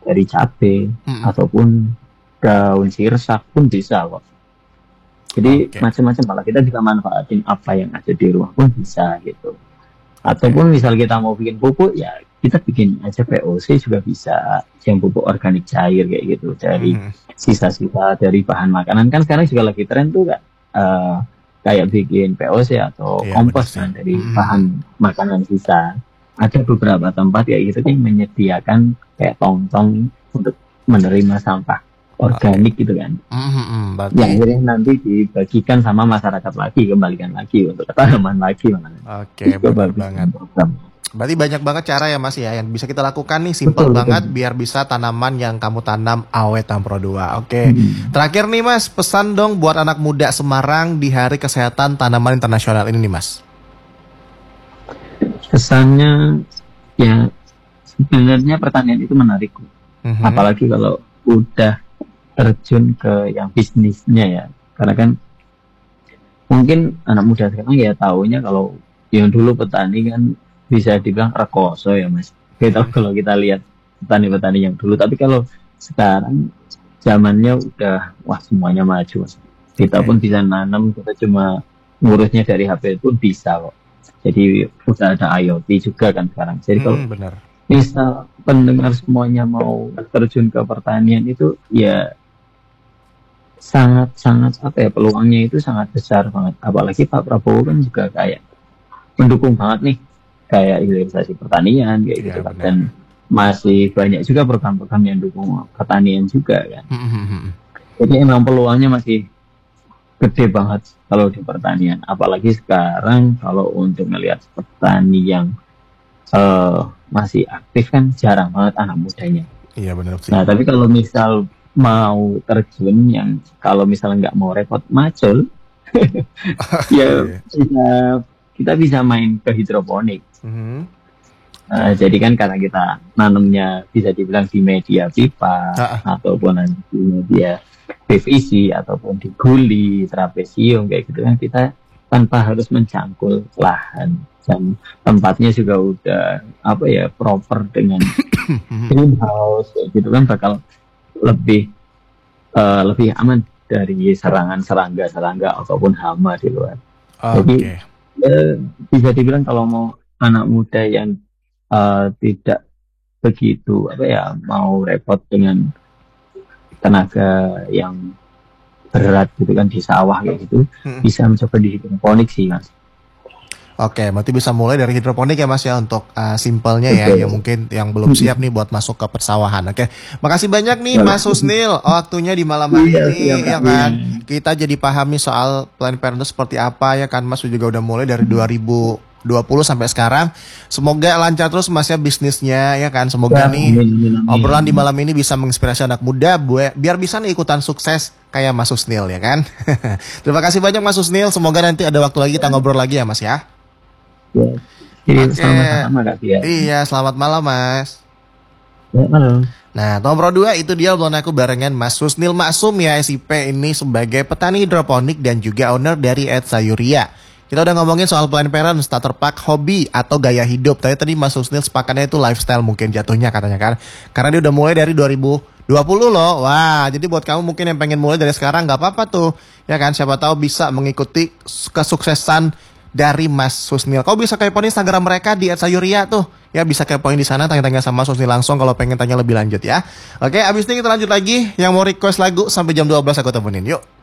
dari cabai ataupun daun sirsak pun bisa kok. Jadi macam-macam, malah kita juga manfaatin apa yang ada di rumah pun bisa gitu. Ataupun misal kita mau bikin pupuk, ya kita bikin aja POC juga bisa, yang pupuk organik cair kayak gitu, dari sisa-sisa dari bahan makanan. Kan sekarang juga lagi tren tuh kayak bikin POC atau kompos kan dari bahan makanan sisa. Ada beberapa tempat ya gitu yang menyediakan kayak tong-tong untuk menerima sampah organik gitu kan. Yang akhirnya nanti dibagikan sama masyarakat lagi, kembalikan lagi untuk tanaman lagi. Betul banget. Berarti banyak banget cara ya Mas ya yang bisa kita lakukan nih, simple banget biar bisa tanaman yang kamu tanam awet Pro 2. Terakhir nih Mas, pesan dong buat anak muda Semarang di Hari Kesehatan Tanaman Internasional ini nih Mas. Kesannya ya sebenarnya pertanian itu menarik, apalagi kalau udah terjun ke yang bisnisnya ya, karena kan mungkin anak muda sekarang ya taunya kalau yang dulu petani kan bisa dibilang rekoso ya Mas. Kalau kita lihat petani-petani yang dulu, tapi kalau sekarang zamannya udah semuanya maju Mas. Kita pun bisa nanam, kita cuma ngurusnya dari HP pun bisa kok. Jadi udah ada IoT juga kan sekarang. Jadi kalau misal pendengar semuanya mau terjun ke pertanian itu ya sangat peluangnya itu sangat besar banget. Apalagi Pak Prabowo kan juga kayak mendukung banget nih kayak hilirisasi pertanian kayak gitu kan. Dan masih banyak juga program-program yang dukung pertanian juga kan. Jadi emang peluangnya masih gede banget kalau di pertanian. Apalagi sekarang kalau untuk melihat petani yang masih aktif kan jarang banget anak mudanya. Iya benar sih. Nah tapi kalau misal mau terjun yang kalau misalnya nggak mau repot macul ya kita bisa main ke hidroponik. Jadi kan karena kita nanamnya bisa dibilang di media pipa ataupun di media PVC ataupun di guli, trapesium kayak gitu kan, kita tanpa harus mencangkul lahan, dan tempatnya juga udah proper dengan greenhouse kayak gitu kan, bakal lebih aman dari serangan serangga ataupun hama di luar. Jadi bisa dibilang kalau mau anak muda yang tidak begitu mau repot dengan tenaga yang berat gitu kan di sawah kayak gitu, bisa mencoba di hidroponik sih Mas. Berarti bisa mulai dari hidroponik ya Mas ya untuk simpelnya ya, yang mungkin yang belum siap nih buat masuk ke persawahan. Makasih banyak nih Mas Husnil waktunya di malam hari ini ya kan. Kita jadi pahami soal Planned Parenthood seperti apa ya kan Mas, juga udah mulai dari 2020 sampai sekarang. Semoga lancar terus Mas ya bisnisnya ya kan. Semoga nih obrolan di malam ini bisa menginspirasi anak muda biar bisa nih ikutan sukses kayak Mas Husnil ya kan. Terima kasih banyak Mas Husnil. Semoga nanti ada waktu lagi kita ngobrol lagi ya Mas ya. Sama-sama Kak Tia. Iya, selamat malam Mas. Malam. Nah, Pro 2 itu dia obrolan aku barengan Mas Husnil Maksum ya, SIP ini sebagai petani hidroponik dan juga owner dari Sayuria. Kita udah ngomongin soal Planned Parenthood, starter pack, hobi atau gaya hidup. Tadi Mas Husnil sepakatnya itu lifestyle mungkin jatuhnya katanya kan. Karena dia udah mulai dari 2020 loh. Wah, jadi buat kamu mungkin yang pengen mulai dari sekarang nggak apa-apa tuh. Ya kan, siapa tahu bisa mengikuti kesuksesan dari Mas Husnil. Kau bisa kepoin Instagram mereka di @sayuria tuh. Ya bisa kepoin di sana, tanya-tanya sama Mas Husnil langsung kalau pengen tanya lebih lanjut ya. Oke, abis ini kita lanjut lagi. Yang mau request lagu sampai jam 12 aku temenin. Yuk.